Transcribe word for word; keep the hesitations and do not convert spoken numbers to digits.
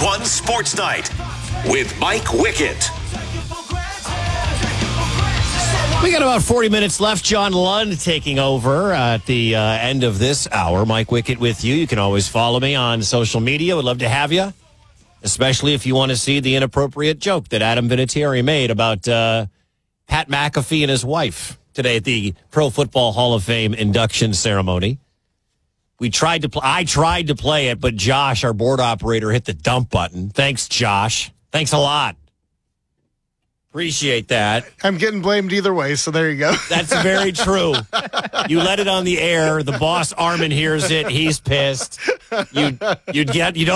Fun Sports Night with Mike Wickett. We got about forty minutes left. John Lund taking over at the uh, end of this hour. Mike Wickett with you. You can always follow me on social media. Would love to have you, especially if you want to see the inappropriate joke that Adam Vinatieri made about uh, Pat McAfee and his wife today at the Pro Football Hall of Fame induction ceremony. We tried to play. I tried to play it, but Josh, our board operator, hit the dump button. Thanks, Josh. Thanks a lot. Appreciate that. I'm getting blamed either way, so there you go. That's very true. You let it on the air. The boss, Armin, hears it. He's pissed. You, you'd get, you don't.